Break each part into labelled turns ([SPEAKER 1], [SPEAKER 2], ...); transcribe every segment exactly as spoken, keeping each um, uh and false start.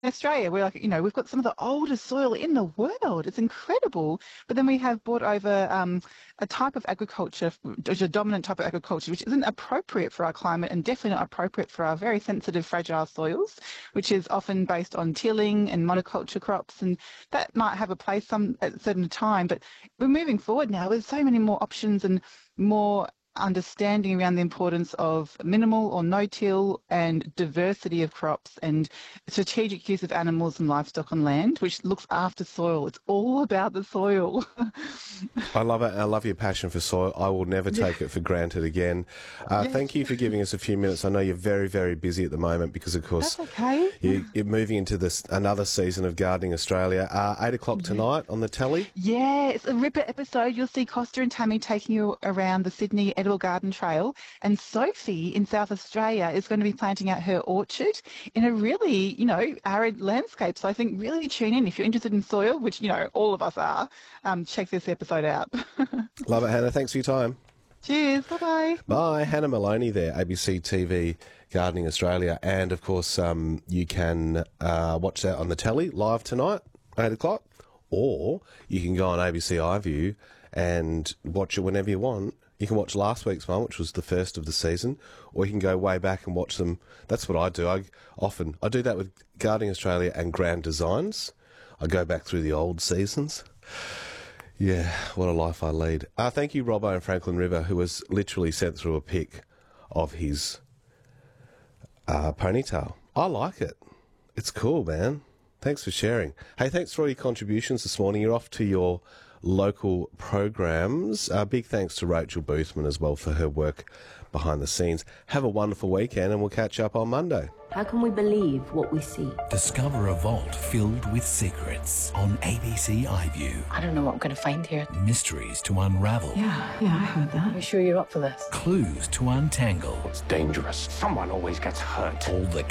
[SPEAKER 1] Australia, we're like, you know, we've got some of the oldest soil in the world. It's incredible. But then we have brought over um, a type of agriculture, which is a dominant type of agriculture, which isn't appropriate for our climate and definitely not appropriate for our very sensitive, fragile soils, which is often based on tilling and monoculture crops. And that might have a place some at a certain time. But we're moving forward now. There's so many more options and more understanding around the importance of minimal or no-till and diversity of crops and strategic use of animals and livestock on land, which looks after soil. It's all about the soil.
[SPEAKER 2] I love it. I love your passion for soil. I will never take it for granted again. Uh,
[SPEAKER 1] Yes.
[SPEAKER 2] Thank you for giving us a few minutes. I know you're very, very busy at the moment because, of course,
[SPEAKER 1] That's okay.
[SPEAKER 2] you, you're moving into this another season of Gardening Australia. Uh, eight o'clock tonight on the telly.
[SPEAKER 1] Yeah, it's a ripper episode. You'll see Costa and Tammy taking you around the Sydney Edward Garden Trail, and Sophie in South Australia is going to be planting out her orchard in a really, you know, arid landscape. So I think really tune in if you're interested in soil, which, you know, all of us are. Um, check this episode out.
[SPEAKER 2] Love it, Hannah. Thanks for your time.
[SPEAKER 1] Cheers. Bye-bye.
[SPEAKER 2] Bye. Hannah Maloney there, A B C T V Gardening Australia. And, of course, um, you can uh, watch that on the telly live tonight, eight o'clock, or you can go on A B C iView and watch it whenever you want. You can watch last week's one, which was the first of the season, or you can go way back and watch them. That's what I do. I often I do that with Gardening Australia and Grand Designs. I go back through the old seasons. Yeah, what a life I lead. Uh, thank you, Robbo and Franklin River, who was literally sent through a pic of his uh, ponytail. I like it. It's cool, man. Thanks for sharing. Hey, thanks for all your contributions this morning. You're off to your local programs. Uh, big thanks to Rachel Boothman as well for her work behind the scenes. Have a wonderful weekend and we'll catch up on Monday.
[SPEAKER 3] How can we believe what we see?
[SPEAKER 4] Discover a vault filled with secrets on A B C iView.
[SPEAKER 5] I don't know what I'm going to find here.
[SPEAKER 4] Mysteries to unravel.
[SPEAKER 5] Yeah, yeah, I heard that. Are you sure you're up for this?
[SPEAKER 4] Clues to untangle.
[SPEAKER 6] It's dangerous. Someone always gets hurt.
[SPEAKER 4] All the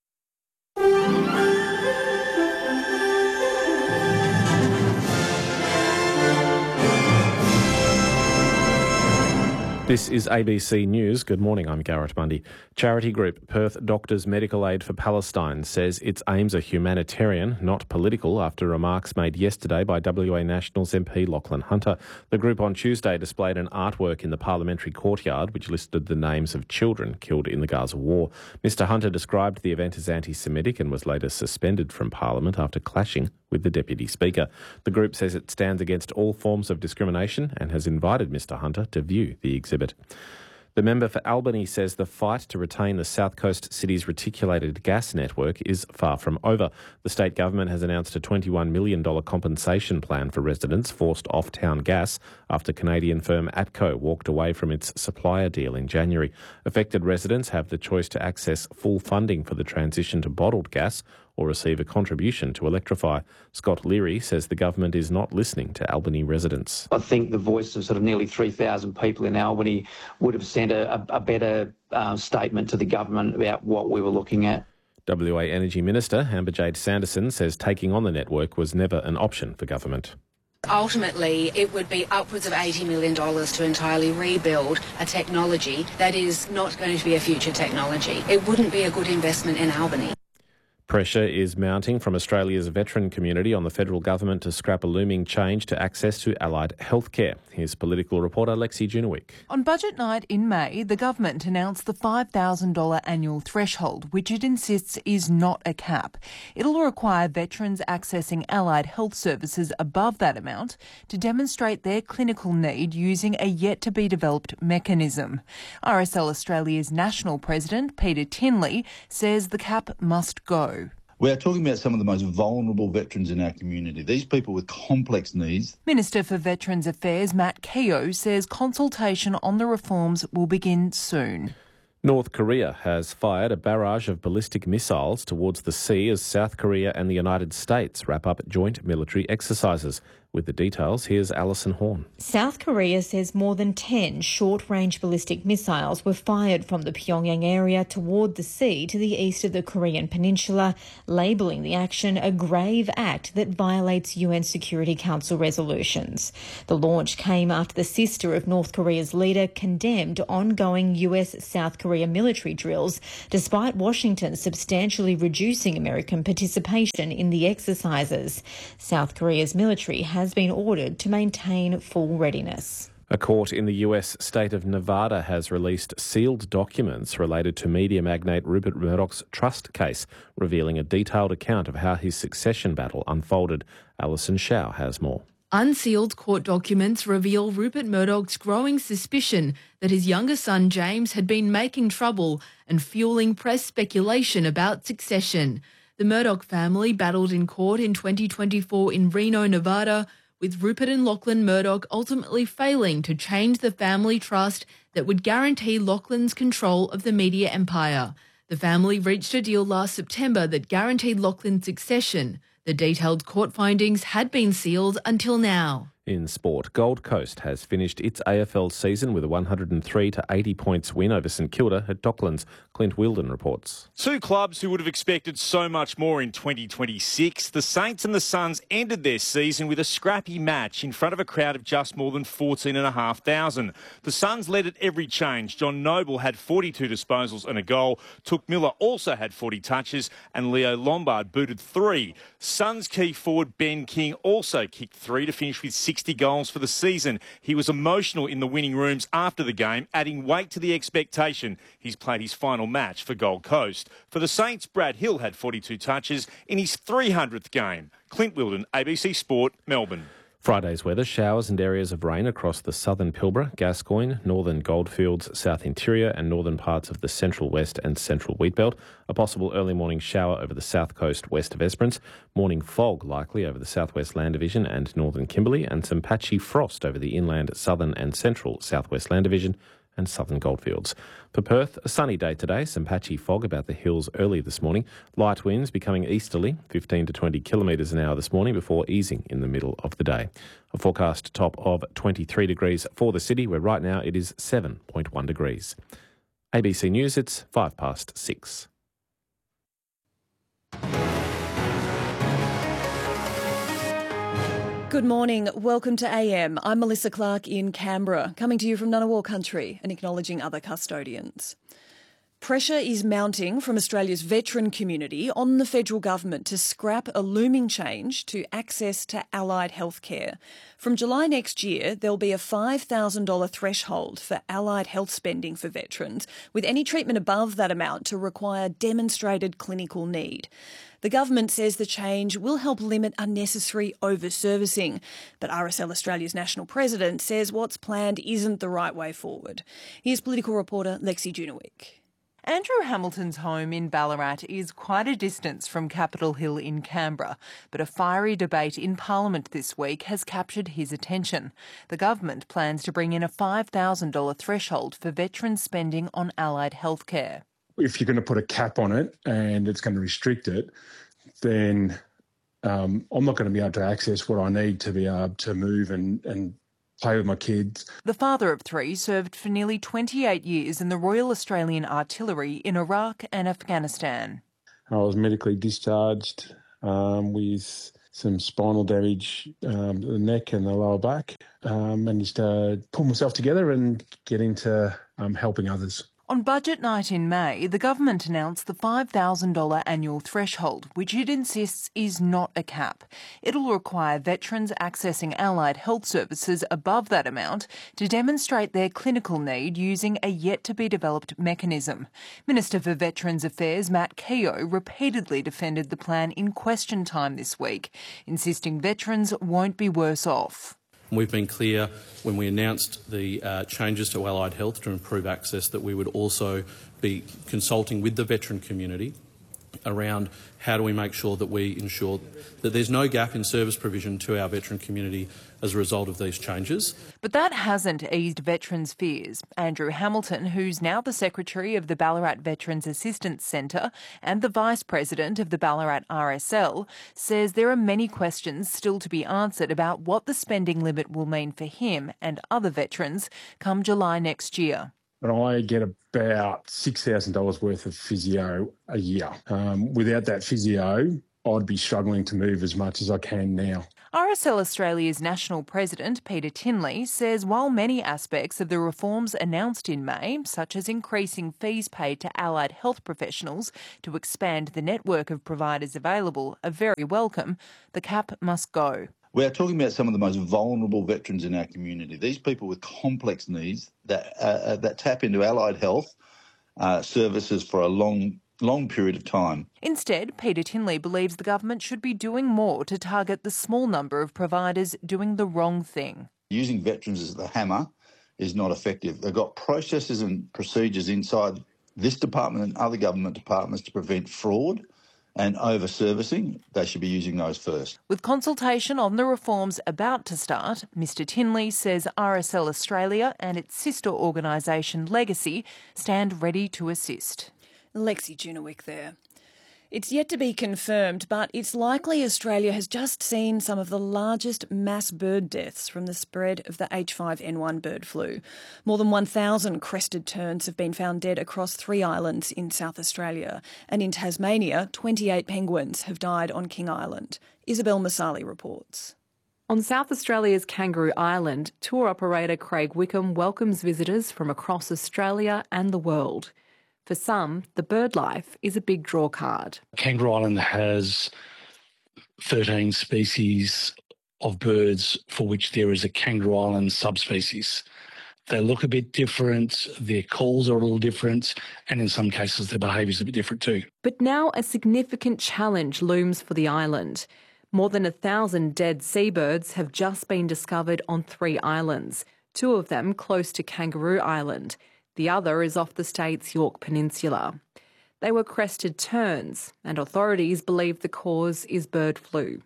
[SPEAKER 7] This is A B C News. Good morning, I'm Garrett Mundy. Charity group Perth Doctors Medical Aid for Palestine says its aims are humanitarian, not political, after remarks made yesterday by W A Nationals M P Lachlan Hunter. The group on Tuesday displayed an artwork in the parliamentary courtyard which listed the names of children killed in the Gaza war. Mister Hunter described the event as anti-Semitic and was later suspended from Parliament after clashing with the Deputy Speaker. The group says it stands against all forms of discrimination and has invited Mister Hunter to view the exhibit. The member for Albany says the fight to retain the South Coast city's reticulated gas network is far from over. The state government has announced a twenty-one million dollars compensation plan for residents forced off town gas after Canadian firm ATCO walked away from its supplier deal in January. Affected residents have the choice to access full funding for the transition to bottled gas or receive a contribution to electrify. Scott Leary says the government is not listening to Albany residents.
[SPEAKER 8] I think the voice of sort of nearly three thousand people in Albany would have sent a, a, a better uh, statement to the government about what we were looking at.
[SPEAKER 7] W A Energy Minister Amber-Jade Sanderson says taking on the network was never an option for government.
[SPEAKER 9] Ultimately, it would be upwards of eighty million dollars to entirely rebuild a technology that is not going to be a future technology. It wouldn't be a good investment in Albany.
[SPEAKER 7] Pressure is mounting from Australia's veteran community on the federal government to scrap a looming change to access to allied healthcare. Here's political reporter Lexi Junowick.
[SPEAKER 10] On budget night in May, the government announced the five thousand dollars annual threshold, which it insists is not a cap. It'll require veterans accessing allied health services above that amount to demonstrate their clinical need using a yet-to-be-developed mechanism. R S L Australia's national president, Peter Tinley, says the cap must go.
[SPEAKER 11] We are talking about some of the most vulnerable veterans in our community, these people with complex needs.
[SPEAKER 10] Minister for Veterans Affairs Matt Keogh says consultation on the reforms will begin soon.
[SPEAKER 7] North Korea has fired a barrage of ballistic missiles towards the sea as South Korea and the United States wrap up joint military exercises. With the details, here's Alison Horn.
[SPEAKER 12] South Korea says more than ten short-range ballistic missiles were fired from the Pyongyang area toward the sea to the east of the Korean peninsula, labelling the action a grave act that violates U N Security Council resolutions. The launch came after the sister of North Korea's leader condemned ongoing U S-South Korea military drills, despite Washington substantially reducing American participation in the exercises. South Korea's military has been ordered to maintain full readiness.
[SPEAKER 7] A court in the U S state of Nevada has released sealed documents related to media magnate Rupert Murdoch's trust case, revealing a detailed account of how his succession battle unfolded. Alison Shao has more.
[SPEAKER 13] Unsealed court documents reveal Rupert Murdoch's growing suspicion that his younger son James had been making trouble and fueling press speculation about succession. The Murdoch family battled in court in twenty twenty-four in Reno, Nevada, with Rupert and Lachlan Murdoch ultimately failing to change the family trust that would guarantee Lachlan's control of the media empire. The family reached a deal last September that guaranteed Lachlan's succession. The detailed court findings had been sealed until now.
[SPEAKER 7] In sport, Gold Coast has finished its A F L season with a one hundred three to eighty points win over St Kilda at Docklands. Clint Wilden reports.
[SPEAKER 14] Two clubs who would have expected so much more in twenty twenty-six. The Saints and the Suns ended their season with a scrappy match in front of a crowd of just more than fourteen thousand five hundred. The Suns led at every change. John Noble had forty-two disposals and a goal. Took Miller also had forty touches and Leo Lombard booted three. Suns key forward Ben King also kicked three to finish with sixty goals for the season. He was emotional in the winning rooms after the game, adding weight to the expectation. He's played his final match for Gold Coast. For the Saints, Brad Hill had forty-two touches in his three hundredth game. Clint Wilden, A B C Sport, Melbourne.
[SPEAKER 7] Friday's weather, showers and areas of rain across the southern Pilbara, Gascoyne, northern Goldfields, south interior and northern parts of the central west and central wheatbelt. A possible early morning shower over the south coast west of Esperance. Morning fog likely over the southwest Land Division and northern Kimberley, and some patchy frost over the inland southern and central southwest Land Division and southern Goldfields. For Perth, a sunny day today, some patchy fog about the hills early this morning. Light winds becoming easterly, fifteen to twenty kilometres an hour this morning before easing in the middle of the day. A forecast top of twenty-three degrees for the city, where right now it is seven point one degrees. A B C News, it's five past six.
[SPEAKER 15] Good morning. Welcome to A M. I'm Melissa Clark in Canberra, coming to you from Ngunnawal country and acknowledging other custodians. Pressure is mounting from Australia's veteran community on the federal government to scrap a looming change to access to allied health care. From July next year, there'll be a five thousand dollars threshold for allied health spending for veterans, with any treatment above that amount to require demonstrated clinical need. The government says the change will help limit unnecessary over-servicing, but R S L Australia's national president says what's planned isn't the right way forward. Here's political reporter Lexi Junowick.
[SPEAKER 10] Andrew Hamilton's home in Ballarat is quite a distance from Capitol Hill in Canberra, but a fiery debate in Parliament this week has captured his attention. The government plans to bring in a five thousand dollars threshold for veterans spending on allied healthcare.
[SPEAKER 16] If you're going to put a cap on it and it's going to restrict it, then um, I'm not going to be able to access what I need to be able to move and, and play with my kids.
[SPEAKER 10] The father of three served for nearly twenty-eight years in the Royal Australian Artillery in Iraq and Afghanistan.
[SPEAKER 16] I was medically discharged um, with some spinal damage, um, the neck and the lower back. Um, managed to pull myself together and get into um, helping others.
[SPEAKER 10] On budget night in May, the government announced the five thousand dollars annual threshold, which it insists is not a cap. It'll require veterans accessing allied health services above that amount to demonstrate their clinical need using a yet-to-be-developed mechanism. Minister for Veterans Affairs Matt Keogh repeatedly defended the plan in question time this week, insisting veterans won't be worse off.
[SPEAKER 17] We've been clear when we announced the uh, changes to allied health to improve access that we would also be consulting with the veteran community around how do we make sure that we ensure that there's no gap in service provision to our veteran community as a result of these changes.
[SPEAKER 10] But that hasn't eased veterans' fears. Andrew Hamilton, who's now the Secretary of the Ballarat Veterans Assistance Centre and the Vice President of the Ballarat R S L, says there are many questions still to be answered about what the spending limit will mean for him and other veterans come July next year.
[SPEAKER 16] But I get about six thousand dollars worth of physio a year. Um, without that physio, I'd be struggling to move as much as I can now.
[SPEAKER 10] R S L Australia's National President, Peter Tinley, says while many aspects of the reforms announced in May, such as increasing fees paid to allied health professionals to expand the network of providers available, are very welcome, the cap must go.
[SPEAKER 11] We are talking about some of the most vulnerable veterans in our community. These people with complex needs that uh, that tap into allied health uh, services for a long, long period of time.
[SPEAKER 10] Instead, Peter Tinley believes the government should be doing more to target the small number of providers doing the wrong thing.
[SPEAKER 11] Using veterans as the hammer is not effective. They've got processes and procedures inside this department and other government departments to prevent fraud and over-servicing. They should be using those first.
[SPEAKER 10] With consultation on the reforms about to start, Mr Tinley says R S L Australia and its sister organisation Legacy stand ready to assist.
[SPEAKER 15] Lexi Junowick there. It's yet to be confirmed, but it's likely Australia has just seen some of the largest mass bird deaths from the spread of the H five N one bird flu. More than one thousand crested terns have been found dead across three islands in South Australia. And in Tasmania, twenty-eight penguins have died on King Island. Isabel Masali reports.
[SPEAKER 18] On South Australia's Kangaroo Island, tour operator Craig Wickham welcomes visitors from across Australia and the world. For some, the bird life is a big draw card.
[SPEAKER 19] Kangaroo Island has thirteen species of birds for which there is a Kangaroo Island subspecies. They look a bit different, their calls are a little different, and in some cases their behaviour is a bit different too.
[SPEAKER 18] But now a significant challenge looms for the island. More than a thousand dead seabirds have just been discovered on three islands, two of them close to Kangaroo Island. The other is off the state's Yorke Peninsula. They were crested terns, and authorities believe the cause is bird flu.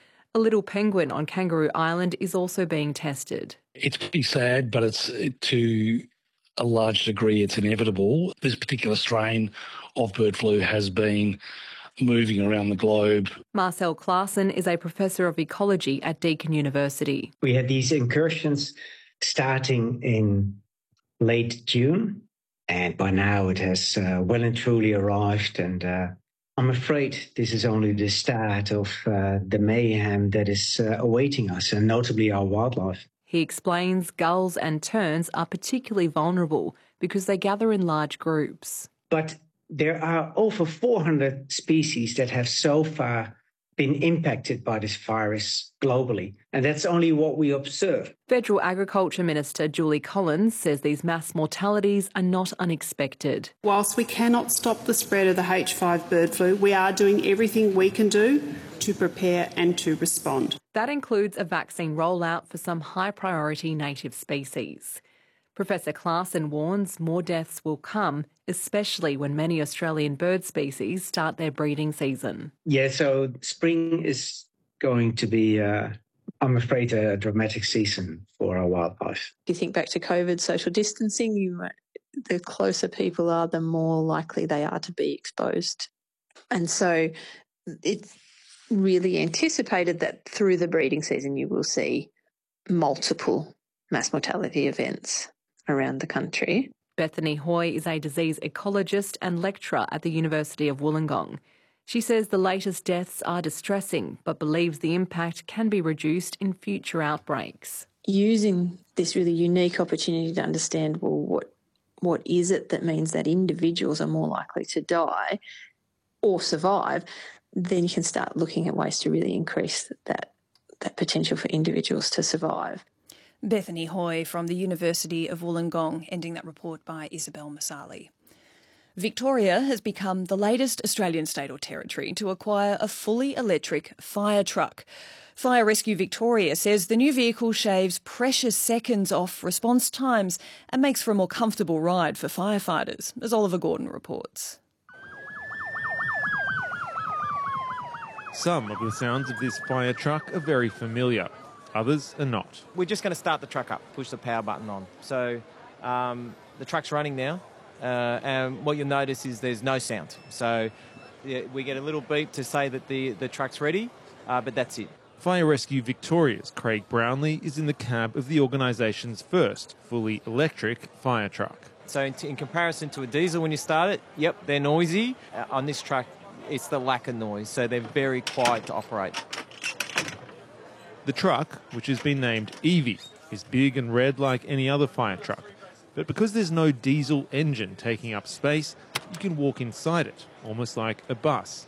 [SPEAKER 18] A little penguin on Kangaroo Island is also being tested.
[SPEAKER 19] It's pretty sad, but it's to a large degree it's inevitable. This particular strain of bird flu has been moving around the globe.
[SPEAKER 18] Marcel Claassen is a professor of ecology at Deakin University.
[SPEAKER 20] We had these incursions starting in late June, and by now it has uh, well and truly arrived, and uh, I'm afraid this is only the start of uh, the mayhem that is uh, awaiting us, and notably our wildlife.
[SPEAKER 18] He explains gulls and terns are particularly vulnerable because they gather in large groups.
[SPEAKER 20] But there are over four hundred species that have so far been impacted by this virus globally, and that's only what we observe.
[SPEAKER 18] Federal Agriculture Minister Julie Collins says these mass mortalities are not unexpected.
[SPEAKER 21] Whilst we cannot stop the spread of the H five bird flu, we are doing everything we can do to prepare and to respond.
[SPEAKER 18] That includes a vaccine rollout for some high-priority native species. Professor Claassen warns more deaths will come, especially when many Australian bird species start their breeding season.
[SPEAKER 20] Yeah, so spring is going to be, uh, I'm afraid, a dramatic season for our wildlife.
[SPEAKER 22] If you think back to COVID, social distancing, you might, the closer people are, the more likely they are to be exposed. And so it's really anticipated that through the breeding season you will see multiple mass mortality events around the country.
[SPEAKER 18] Bethany Hoy is a disease ecologist and lecturer at the University of Wollongong. She says the latest deaths are distressing, but believes the impact can be reduced in future outbreaks.
[SPEAKER 22] Using this really unique opportunity to understand, well, what what is it that means that individuals are more likely to die or survive, then you can start looking at ways to really increase that, that potential for individuals to survive.
[SPEAKER 15] Bethany Hoy from the University of Wollongong, ending that report by Isabel Masali. Victoria has become the latest Australian state or territory to acquire a fully electric fire truck. Fire Rescue Victoria says the new vehicle shaves precious seconds off response times and makes for a more comfortable ride for firefighters, as Oliver Gordon reports.
[SPEAKER 7] Some of the sounds of this fire truck are very familiar. Others are not.
[SPEAKER 1] We're just going to start the truck up, push the power button on. So um, the truck's running now, uh, and what you'll notice is there's no sound. So yeah, we get a little beep to say that the, the truck's ready, uh, but that's it.
[SPEAKER 7] Fire Rescue Victoria's Craig Brownlee is in the cab of the organisation's first fully electric fire truck.
[SPEAKER 1] So in, in comparison to a diesel when you start it, yep, they're noisy. Uh, on this truck, it's the lack of noise, so they're very quiet to operate.
[SPEAKER 7] The truck, which has been named Evie, is big and red like any other fire truck. But because there's no diesel engine taking up space, you can walk inside it, almost like a bus.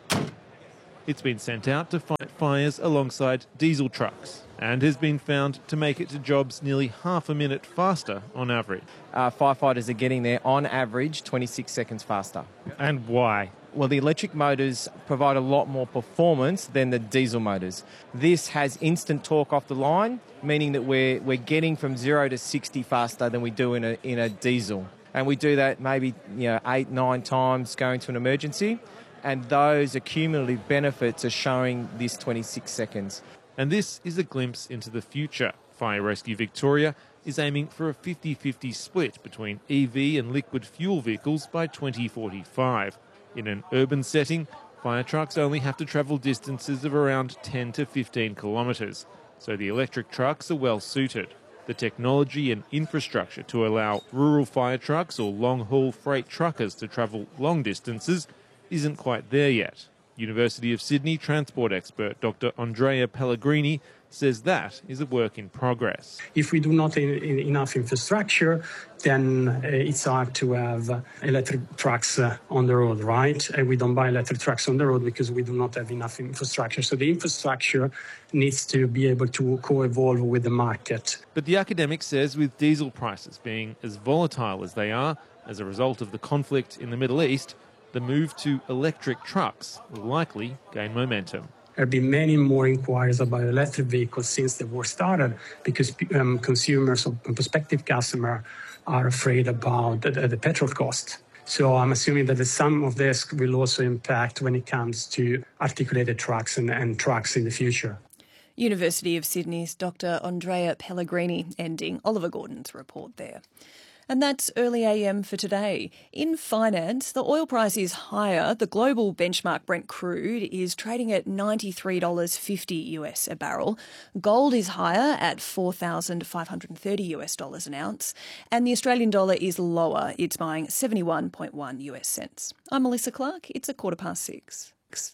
[SPEAKER 7] It's been sent out to fight fires alongside diesel trucks and has been found to make it to jobs nearly half a minute faster on average.
[SPEAKER 1] Uh, firefighters are getting there on average twenty-six seconds faster.
[SPEAKER 7] And why?
[SPEAKER 1] Well, the electric motors provide a lot more performance than the diesel motors. This has instant torque off the line, meaning that we're, we're getting from zero to sixty faster than we do in a, in a diesel. And we do that maybe you know eight, nine times going to an emergency. And those accumulative benefits are showing this twenty-six seconds.
[SPEAKER 7] And this is a glimpse into the future. Fire Rescue Victoria is aiming for a fifty-fifty split between E V and liquid fuel vehicles by twenty forty-five. In an urban setting, fire trucks only have to travel distances of around ten to fifteen kilometres, so the electric trucks are well suited. The technology and infrastructure to allow rural fire trucks or long-haul freight truckers to travel long distances isn't quite there yet. University of Sydney transport expert Doctor Andrea Pellegrini says that is a work in progress.
[SPEAKER 2] If we do not have enough infrastructure, then uh, it's hard to have uh, electric trucks uh, on the road, right? And we don't buy electric trucks on the road because we do not have enough infrastructure. So the infrastructure needs to be able to co-evolve with the market.
[SPEAKER 7] But the academic says with diesel prices being as volatile as they are as a result of the conflict in the Middle East, the move to electric trucks will likely gain momentum.
[SPEAKER 2] There have been many more inquiries about electric vehicles since the war started because um, consumers or prospective customers are afraid about the, the petrol cost. So I'm assuming that some of this will also impact when it comes to articulated trucks and, and trucks in the future.
[SPEAKER 15] University of Sydney's Doctor Andrea Pellegrini ending Oliver Gordon's report there. And that's Early A M for today. In finance, the oil price is higher. The global benchmark Brent crude is trading at ninety-three dollars fifty US a barrel. Gold is higher at four thousand five hundred thirty US dollars an ounce. And the Australian dollar is lower. It's buying seventy-one point one US cents. I'm Melissa Clark. It's a quarter past six.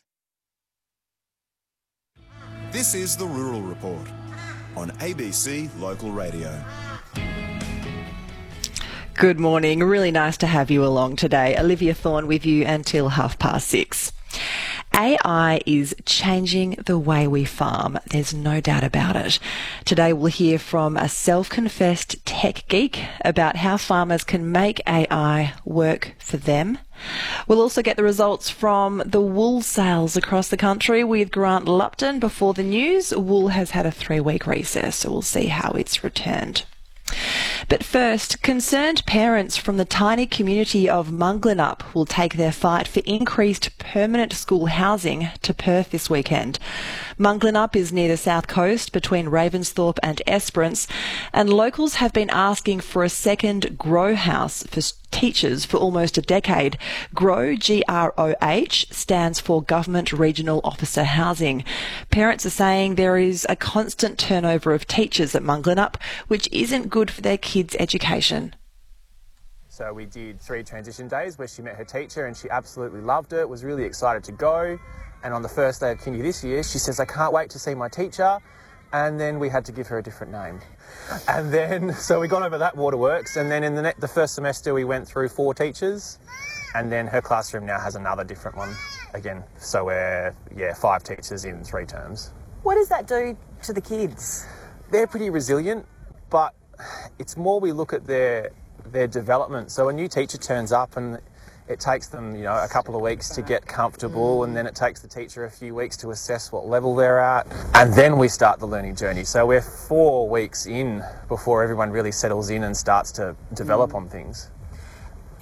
[SPEAKER 23] This is the Rural Report on A B C Local Radio.
[SPEAKER 24] Good morning. Really nice to have you along today. Olivia Thorne with you until half past six. A I is changing the way we farm. There's no doubt about it. Today we'll hear from a self-confessed tech geek about how farmers can make A I work for them. We'll also get the results from the wool sales across the country with Grant Lupton. Before the news, wool has had a three-week recess, so we'll see how it's returned. But first, concerned parents from the tiny community of Munglanup will take their fight for increased permanent school housing to Perth this weekend. Munglanup is near the south coast between Ravensthorpe and Esperance, and locals have been asking for a second grow house for teachers for almost a decade. GROH, G R O H, stands for Government Regional Officer Housing. Parents are saying there is a constant turnover of teachers at Munglanup, which isn't good for their kids' education.
[SPEAKER 25] So we did three transition days where she met her teacher and she absolutely loved it, was really excited to go. And on the first day of kindy this year, she says, I can't wait to see my teacher. And then we had to give her a different name. And then, so we got over that waterworks. And then in the, ne- the first semester, we went through four teachers. And then her classroom now has another different one again. So we're, yeah, five teachers in three terms.
[SPEAKER 26] What does that do to the kids?
[SPEAKER 25] They're pretty resilient, but it's more we look at their their development. So a new teacher turns up and it takes them, you know, a couple of weeks to get comfortable, and then it takes the teacher a few weeks to assess what level they're at, and then we start the learning journey. So we're four weeks in before everyone really settles in and starts to develop mm. on things.
[SPEAKER 26] How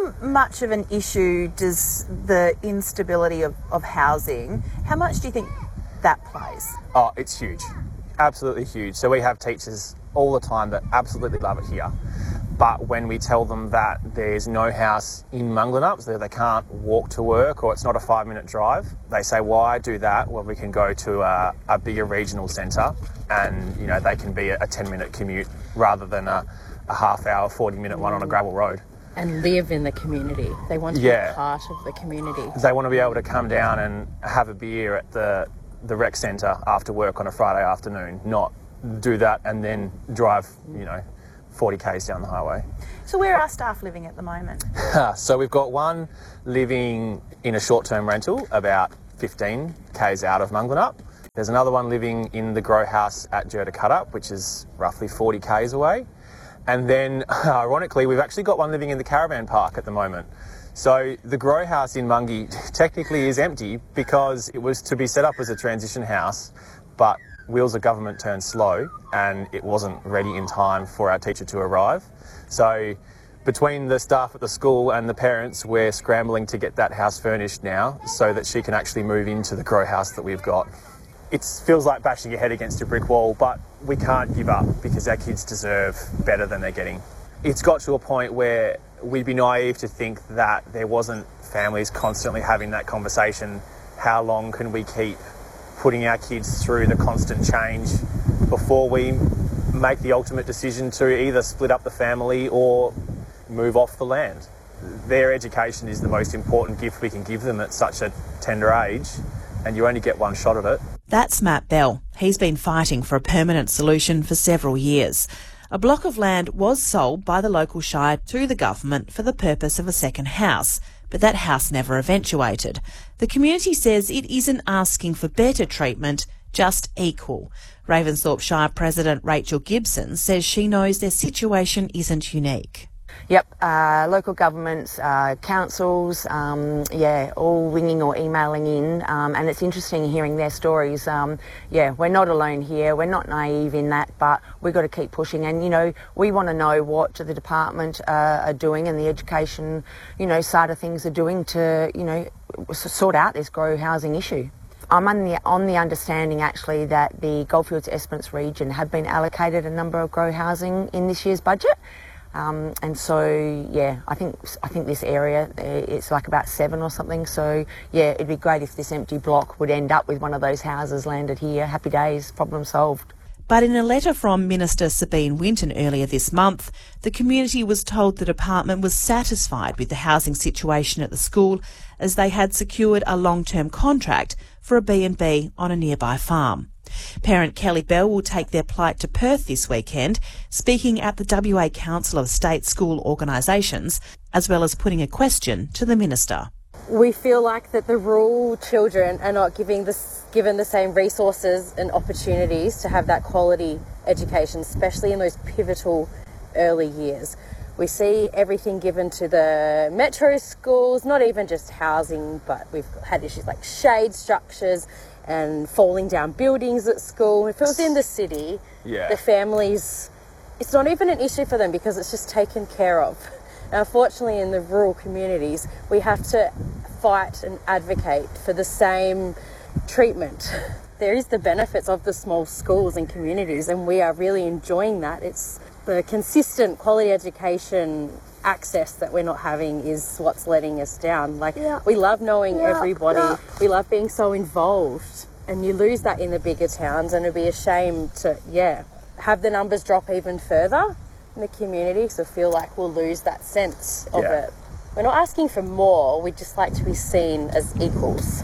[SPEAKER 26] How much of an issue does the instability of, of housing, how much do you think that plays?
[SPEAKER 25] Oh, it's huge. Absolutely huge. So we have teachers all the time that absolutely love it here. But when we tell them that there's no house in Manglanup, so they can't walk to work or it's not a five minute drive, they say, why do that? Well, we can go to a, a bigger regional centre and, you know, they can be a ten minute commute rather than a, a half hour, forty minute one on a gravel road.
[SPEAKER 3] And live in the community. They want to
[SPEAKER 25] yeah.
[SPEAKER 3] be part of the community.
[SPEAKER 25] They want to be able to come down and have a beer at the, the rec centre after work on a Friday afternoon, not do that and then drive, you know, forty kays down the highway.
[SPEAKER 26] So where are staff living at the moment?
[SPEAKER 25] So we've got one living in a short-term rental about fifteen kays out of Manglanup. There's another one living in the grow house at Jerta Cutup, which is roughly forty kays away. And then, ironically, we've actually got one living in the caravan park at the moment. So the grow house in Mungie technically is empty because it was to be set up as a transition house, but wheels of government turned slow and it wasn't ready in time for our teacher to arrive. So between the staff at the school and the parents, we're scrambling to get that house furnished now so that she can actually move into the grow house that we've got. It feels like bashing your head against a brick wall, but we can't give up because our kids deserve better than they're getting. It's got to a point where we'd be naive to think that there wasn't families constantly having that conversation. How long can we keep putting our kids through the constant change before we make the ultimate decision to either split up the family or move off the land? Their education is the most important gift we can give them at such a tender age, and you only get one shot at it.
[SPEAKER 4] That's Matt Bell. He's been fighting for a permanent solution for several years. A block of land was sold by the local shire to the government for the purpose of a second house, but that house never eventuated. The community says it isn't asking for better treatment, just equal. Ravensthorpe Shire President Rachel Gibson says she knows their situation isn't unique.
[SPEAKER 5] Yep, uh, local governments, uh, councils, um, yeah, all ringing or emailing in, um, and it's interesting hearing their stories. Um, yeah, we're not alone here, we're not naive in that, but we've got to keep pushing. And, you know, we want to know what the department uh, are doing and the education, you know, side of things are doing to, you know, sort out this grow housing issue. I'm on the, on the understanding, actually, that the Goldfields Esperance region have been allocated a number of grow housing in this year's budget. Um, and so, yeah, I think I think this area, it's like about seven or something. So, yeah, it'd be great if this empty block would end up with one of those houses landed here. Happy days, problem solved.
[SPEAKER 4] But in a letter from Minister Sabine Winton earlier this month, the community was told the department was satisfied with the housing situation at the school as they had secured a long-term contract for a B and B on a nearby farm. Parent Kelly Bell will take their plight to Perth this weekend, speaking at the W A Council of State School Organisations, as well as putting a question to the Minister.
[SPEAKER 3] We feel like that the rural children are not giving this, given the same resources and opportunities to have that quality education, especially in those pivotal early years. We see everything given to the metro schools, not even just housing, but we've had issues like shade structures and falling down buildings at school. If it was in the city, yeah. the families, it's not even an issue for them because it's just taken care of. And unfortunately, in the rural communities, we have to fight and advocate for the same treatment. There is the benefits of the small schools and communities, and we are really enjoying that. It's the consistent quality education access that we're not having is what's letting us down. Like, yeah. we love knowing yeah. everybody. Yeah. We love being so involved, and you lose that in the bigger towns, and it'd be a shame to, yeah, have the numbers drop even further in the community, so feel like we'll lose that sense of yeah. it. We're not asking for more, we'd just like to be seen as equals.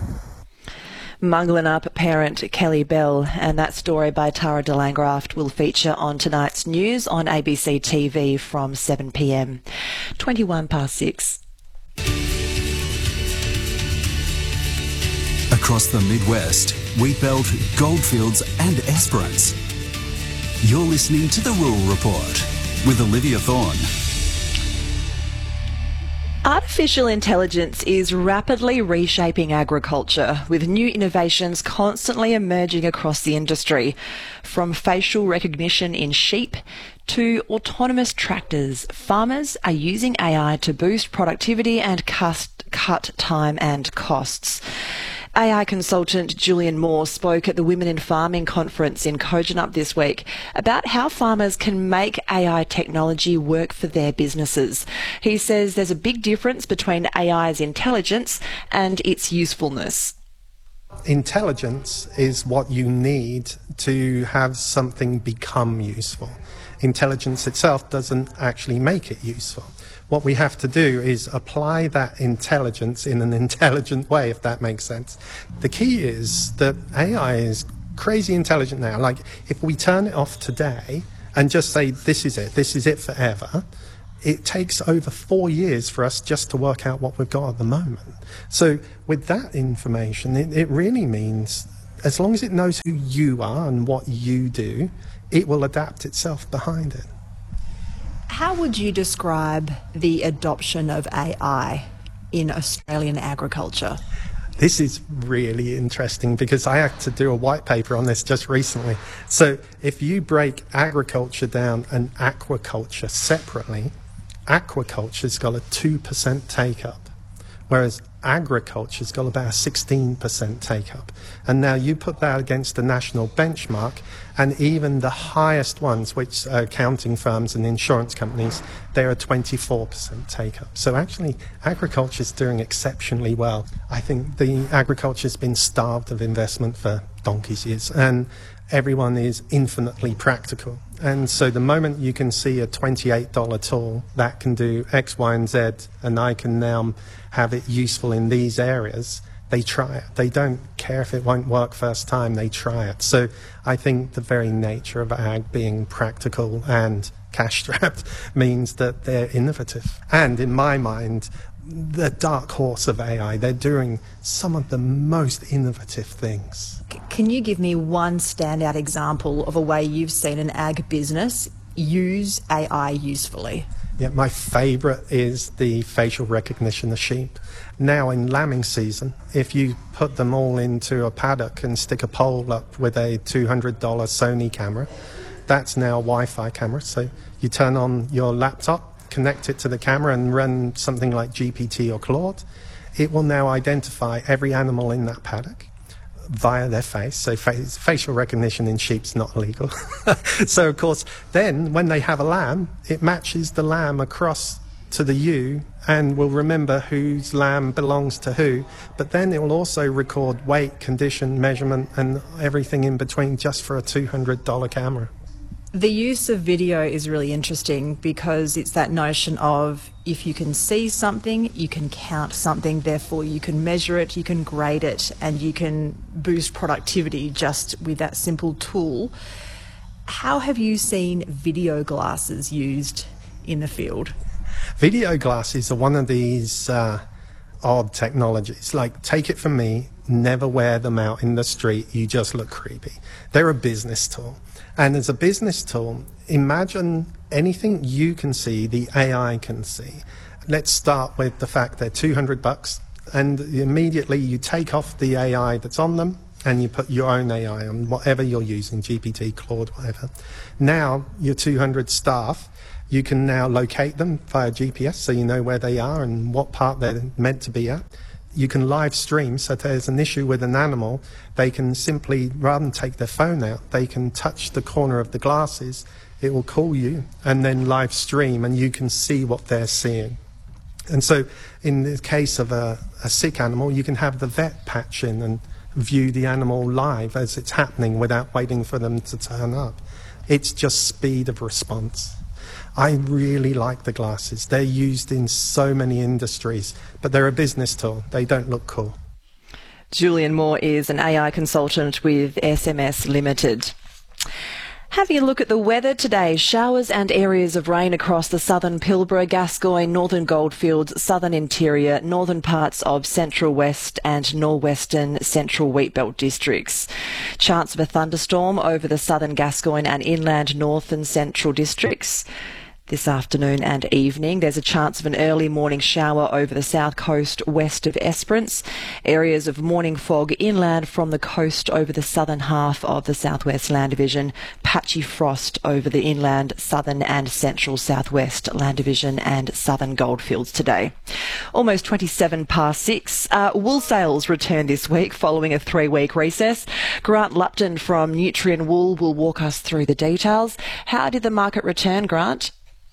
[SPEAKER 24] Manglanup parent Kelly Bell, and that story by Tara de Langraft will feature on tonight's news on A B C T V from seven p m. twenty-one past six.
[SPEAKER 23] Across the Midwest, Wheatbelt, Goldfields and Esperance. You're listening to The Rural Report with Olivia Thorne.
[SPEAKER 24] Artificial intelligence is rapidly reshaping agriculture, with new innovations constantly emerging across the industry. From facial recognition in sheep to autonomous tractors, farmers are using A I to boost productivity and cut, cut time and costs. A I consultant Julian Moore spoke at the Women in Farming conference in Kojonup this week about how farmers can make A I technology work for their businesses. He says there's a big difference between A I's intelligence and its usefulness.
[SPEAKER 6] Intelligence is what you need to have something become useful. Intelligence itself doesn't actually make it useful. What we have to do is apply that intelligence in an intelligent way, if that makes sense. The key is that A I is crazy intelligent now. Like, if we turn it off today and just say, this is it, this is it forever, it takes over four years for us just to work out what we've got at the moment. So with that information, it, it really means as long as it knows who you are and what you do, it will adapt itself behind it.
[SPEAKER 26] How would you describe the adoption of A I in Australian agriculture?
[SPEAKER 6] This is really interesting because I had to do a white paper on this just recently. So if you break agriculture down and aquaculture separately, aquaculture's got a two percent take-up, whereas agriculture's got about a sixteen percent take-up. And now you put that against the national benchmark, and even the highest ones, which are accounting firms and insurance companies, they're a twenty-four percent take-up. So actually, agriculture's doing exceptionally well. I think the agriculture's been starved of investment for donkey's years, and everyone is infinitely practical. And so the moment you can see a twenty-eight dollar tool that can do X, Y, and Z, and I can now have it useful in these areas, they try it. They don't care if it won't work first time, they try it. So I think the very nature of ag being practical and cash-strapped means that they're innovative. And in my mind, the dark horse of A I, they're doing some of the most innovative things.
[SPEAKER 26] Can you give me one standout example of a way you've seen an ag business use A I usefully?
[SPEAKER 6] Yeah, my favourite is the facial recognition of sheep. Now in lambing season, if you put them all into a paddock and stick a pole up with a two hundred dollar Sony camera, that's now a Wi-Fi camera. So you turn on your laptop, connect it to the camera and run something like G P T or Claude. It will now identify every animal in that paddock via their face. So face, facial recognition in sheep's not illegal. So of course, then when they have a lamb, it matches the lamb across to the ewe and will remember whose lamb belongs to who. But then it will also record weight, condition, measurement, and everything in between just for a two hundred dollar camera.
[SPEAKER 26] The use of video is really interesting because it's that notion of if you can see something, you can count something, therefore you can measure it, you can grade it, and you can boost productivity just with that simple tool. How have you seen video glasses used in the field?
[SPEAKER 6] Video glasses are one of these uh, odd technologies. Like, take it from me, never wear them out in the street, you just look creepy. They're a business tool. And as a business tool, imagine anything you can see, the A I can see. Let's start with the fact they're two hundred bucks, and immediately you take off the A I that's on them and you put your own A I on whatever you're using, G P T, Claude, whatever. Now, your two hundred staff, you can now locate them via G P S so you know where they are and what part they're meant to be at. You can live stream, so if there's an issue with an animal, they can simply, rather than take their phone out, they can touch the corner of the glasses, it will call you, and then live stream, and you can see what they're seeing. And so in the case of a, a sick animal, you can have the vet patch in and view the animal live as it's happening without waiting for them to turn up. It's just speed of response. I really like the glasses. They're used in so many industries, but they're a business tool. They don't look cool.
[SPEAKER 24] Julian Moore is an A I consultant with S M S Limited. Having a look at the weather today, showers and areas of rain across the southern Pilbara, Gascoyne, northern Goldfields, southern interior, northern parts of central west and northwestern central wheatbelt districts. Chance of a thunderstorm over the southern Gascoyne and inland north and central districts. This afternoon and evening, there's a chance of an early morning shower over the south coast west of Esperance. Areas of morning fog inland from the coast over the southern half of the southwest land division. Patchy frost over the inland, southern and central southwest land division and southern goldfields today. Almost twenty-seven past six. Uh, wool sales return this week following a three-week recess. Grant Lupton from Nutrien Wool will walk us through the details. How did the market return, Grant?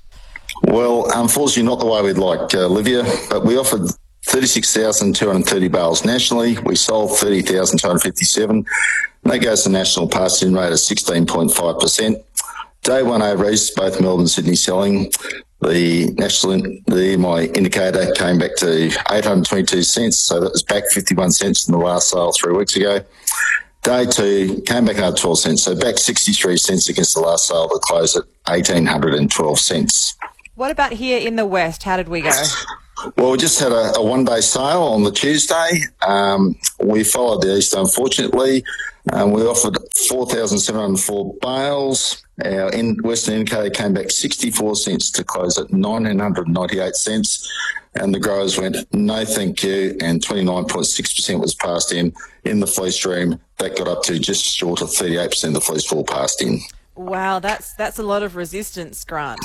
[SPEAKER 8] Well, unfortunately not the way we'd like, uh, Olivia, but we offered thirty-six thousand two hundred thirty bales nationally. We sold thirty thousand two hundred fifty-seven. That goes to national pass-in rate of sixteen point five percent. Day one over east, both Melbourne and Sydney selling. The national, the my indicator came back to eight hundred twenty-two cents, so that was back fifty-one cents from the last sale three weeks ago. Day two came back another twelve cents, so back sixty-three cents against the last sale that closed at one thousand eight hundred twelve cents.
[SPEAKER 24] What about here in the west? How did we go?
[SPEAKER 8] Well, we just had a, a one-day sale on the Tuesday. Um, we followed the east, unfortunately. Um, we offered four thousand seven hundred four bales. Our in, Western indicator came back sixty-four cents to close at one thousand nine hundred ninety-eight cents. And the growers went, no thank you, and twenty-nine point six percent was passed in. In the fleece stream, that got up to just short of thirty-eight percent of the fleece fall passed in.
[SPEAKER 24] Wow, that's that's a lot of resistance, Grant.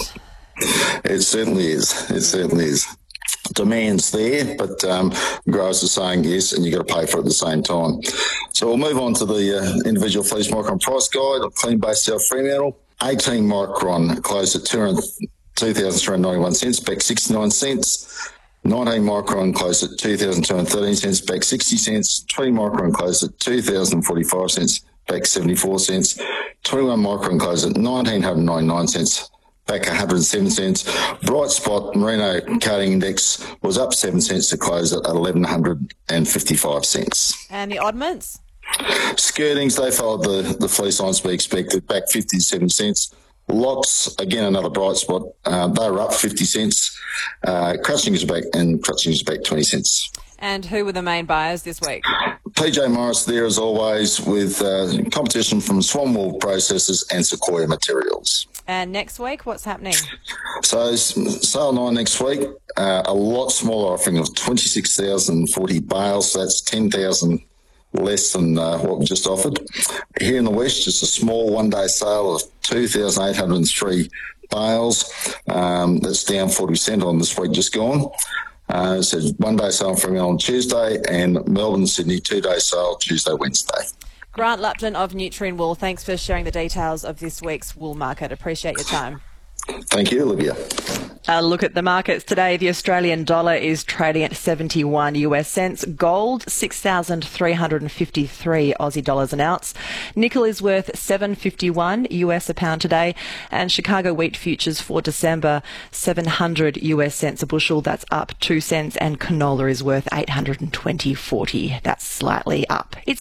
[SPEAKER 8] It certainly is. It certainly is. Demand's there, but um, growers are saying yes, and you've got to pay for it at the same time. So we'll move on to the uh, individual fleece micron price guide of Clean Base South Fremantle. eighteen micron closed at two thousand three hundred ninety-one cents, back sixty-nine cents. nineteen micron closed at two thousand two hundred thirteen cents, back sixty cents. twenty micron closed at two thousand forty-five cents, back seventy-four cents. twenty-one micron closed at one thousand nine hundred ninety-nine cents, back one hundred seven cents. Bright spot Merino Cutting Index was up seven cents to close at eleven fifty-five cents.
[SPEAKER 24] And the oddments?
[SPEAKER 8] Skirtings, they followed the, the fleece lines we expected, back fifty-seven cents. Locks, again, another bright spot. Uh, they were up fifty cents. Uh, Crutching is back, and Crutching is back twenty cents.
[SPEAKER 24] And who were the main buyers this week?
[SPEAKER 8] P J Morris there, as always, with uh, competition from Swan Wool Processors and Sequoia Materials.
[SPEAKER 24] And next week, what's happening?
[SPEAKER 8] So, sale nine next week, uh, a lot smaller offering of twenty-six thousand forty bales. So that's ten thousand less than uh, what we just offered. Here in the west, just a small one-day sale of two thousand eight hundred three bales. Um, that's down forty percent on this week just gone. Uh, so one-day sale from on Tuesday, and Melbourne, Sydney, two-day sale Tuesday, Wednesday.
[SPEAKER 24] Grant Lupton of Nutrien Wool, thanks for sharing the details of this week's wool market. Appreciate your time.
[SPEAKER 8] Thank you, Olivia.
[SPEAKER 24] A look at the markets today. The Australian dollar is trading at seventy-one U S cents. Gold, six thousand three hundred fifty-three Aussie dollars an ounce. Nickel is worth seven fifty-one U S a pound today. And Chicago wheat futures for December, seven hundred U S cents a bushel. That's up two cents. And canola is worth eight hundred twenty forty. That's slightly up. It's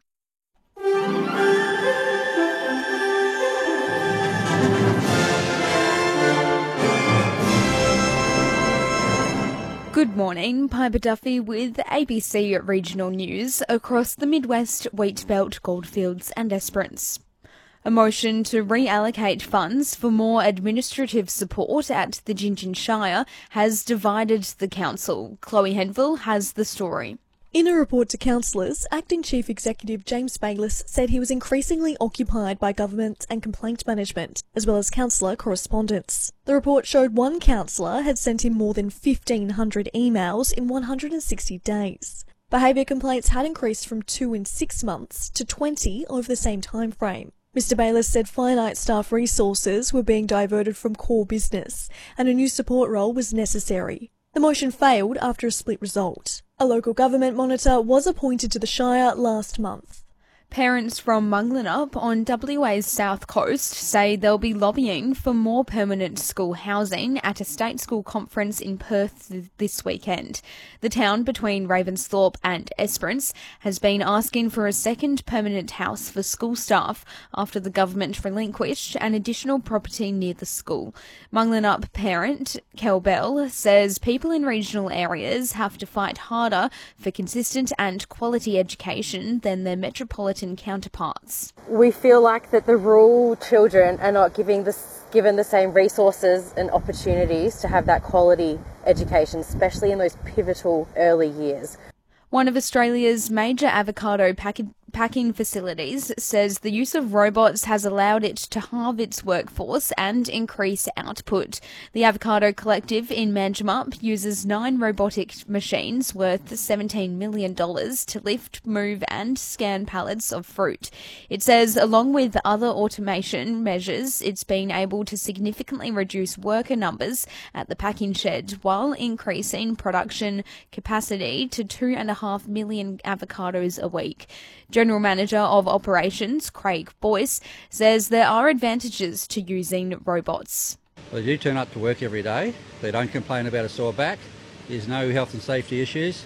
[SPEAKER 9] Good morning, Piper Duffy with A B C Regional News across the Midwest, Wheatbelt, Goldfields and Esperance. A motion to reallocate funds for more administrative support at the Gingin Shire has divided the council. Chloe Henville has the story.
[SPEAKER 12] In a report to councillors, Acting Chief Executive James Bayliss said he was increasingly occupied by government and complaint management, as well as councillor correspondence. The report showed one councillor had sent him more than fifteen hundred emails in one hundred sixty days. Behaviour complaints had increased from two in six months to twenty over the same time frame. Mister Bayliss said finite staff resources were being diverted from core business, and a new support role was necessary. The motion failed after a split result. A local government monitor was appointed to the Shire last month.
[SPEAKER 9] Parents from Munglanup on W A's south coast say they'll be lobbying for more permanent school housing at a state school conference in Perth th- this weekend. The town between Ravensthorpe and Esperance has been asking for a second permanent house for school staff after the government relinquished an additional property near the school. Munglanup parent Kel Bell says people in regional areas have to fight harder for consistent and quality education than their metropolitan counterparts.
[SPEAKER 3] We feel like that the rural children are not giving the, given the same resources and opportunities to have that quality education, especially in those pivotal early years.
[SPEAKER 9] One of Australia's major avocado packing packing facilities says the use of robots has allowed it to halve its workforce and increase output. The Avocado Collective in Manjimup uses nine robotic machines worth seventeen million dollars to lift, move and scan pallets of fruit. It says along with other automation measures, it's been able to significantly reduce worker numbers at the packing shed while increasing production capacity to two and a half million avocados a week. General Manager of Operations, Craig Boyce, says there are advantages to using robots.
[SPEAKER 10] They do turn up to work every day. They don't complain about a sore back. There's no health and safety issues.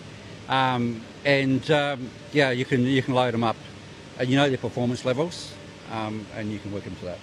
[SPEAKER 10] Um, and, um, yeah, you can you can load them up. And you know their performance levels, um, and you can work them to that.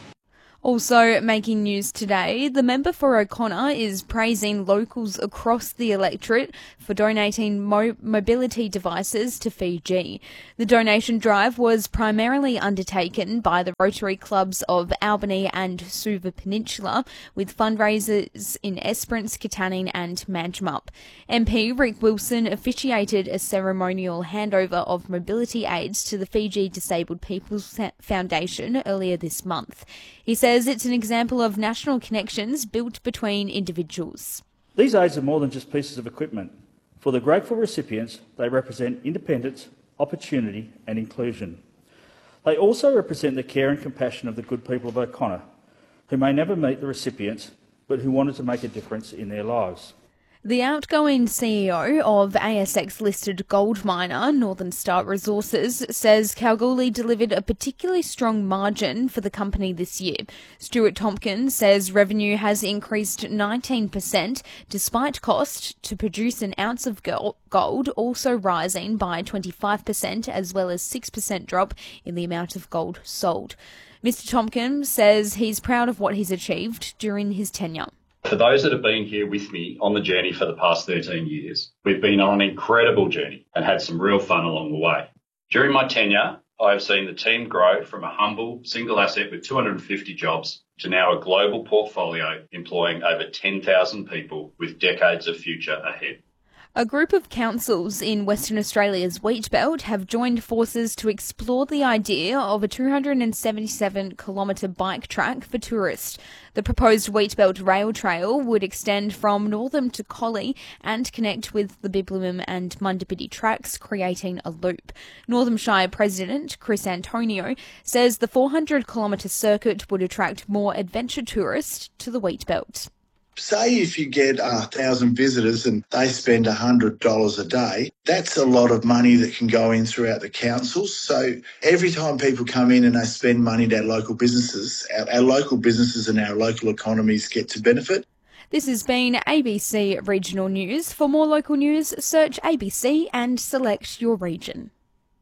[SPEAKER 9] Also making news today, the member for O'Connor is praising locals across the electorate for donating mo- mobility devices to Fiji. The donation drive was primarily undertaken by the Rotary Clubs of Albany and Suva Peninsula, with fundraisers in Esperance, Katanning and Manjimup. M P Rick Wilson officiated a ceremonial handover of mobility aids to the Fiji Disabled People's Foundation earlier this month. He says it's an example of national connections built between individuals.
[SPEAKER 11] These aids are more than just pieces of equipment. For the grateful recipients, they represent independence, opportunity and inclusion. They also represent the care and compassion of the good people of O'Connor, who may never meet the recipients, but who wanted to make a difference in their lives.
[SPEAKER 9] The outgoing C E O of A S X-listed gold miner Northern Star Resources says Kalgoorlie delivered a particularly strong margin for the company this year. Stuart Tompkins says revenue has increased nineteen percent despite cost to produce an ounce of gold also rising by twenty-five percent, as well as six percent drop in the amount of gold sold. Mister Tompkins says he's proud of what he's achieved during his tenure.
[SPEAKER 13] For those that have been here with me on the journey for the past thirteen years, we've been on an incredible journey and had some real fun along the way. During my tenure, I have seen the team grow from a humble single asset with two hundred fifty jobs to now a global portfolio employing over ten thousand people with decades of future ahead.
[SPEAKER 9] A group of councils in Western Australia's wheat belt have joined forces to explore the idea of a two hundred seventy-seven kilometre bike track for tourists. The proposed wheat belt rail trail would extend from Northam to Collie and connect with the Biblium and Mundabiddi tracks, creating a loop. Northam Shire President Chris Antonio says the four hundred kilometre circuit would attract more adventure tourists to the wheat belt.
[SPEAKER 14] Say if you get a thousand visitors and they spend a hundred dollars a day, that's a lot of money that can go in throughout the councils. So every time people come in and they spend money at our local businesses, our, our local businesses and our local economies get to benefit.
[SPEAKER 9] This has been A B C Regional News. For more local news, search A B C and select your region.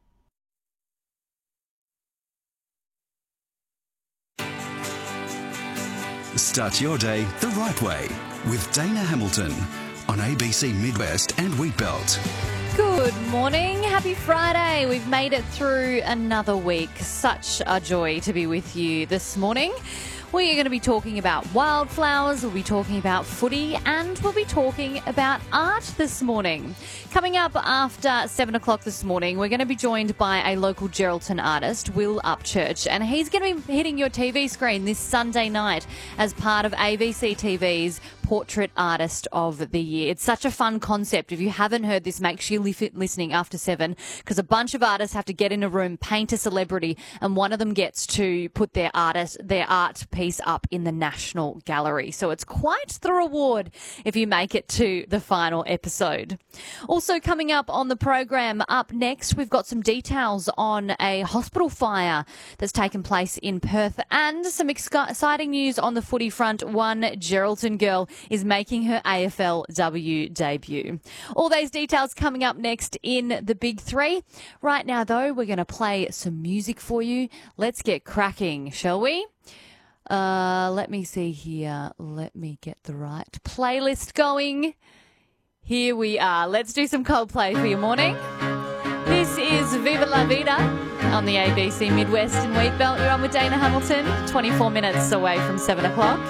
[SPEAKER 16] Start your day the right way with Dana Hamilton on A B C Midwest and Wheatbelt.
[SPEAKER 17] Good morning. Happy Friday. We've made it through another week. Such a joy to be with you this morning. We are going to be talking about wildflowers, we'll be talking about footy, and we'll be talking about art this morning. Coming up after seven o'clock this morning, we're going to be joined by a local Geraldton artist, Will Upchurch, and he's going to be hitting your T V screen this Sunday night as part of A B C T V's Portrait Artist of the Year. It's such a fun concept. If you haven't heard this, make sure you're listening after seven, because a bunch of artists have to get in a room, paint a celebrity, and one of them gets to put their artist, their art piece up in the National Gallery. So it's quite the reward if you make it to the final episode. Also coming up on the program, up next, we've got some details on a hospital fire that's taken place in Perth and some exciting news on the footy front. One Geraldton girl is making her A F L W debut. All those details coming up next in the Big Three. Right now, though, we're going to play some music for you. Let's get cracking, shall we? Uh, let me see here. Let me get the right playlist going. Here we are. Let's do some Coldplay for your morning. This is Viva La Vida on the A B C Midwest and Wheatbelt. You're on with Dana Hamilton, twenty-four minutes away from seven o'clock.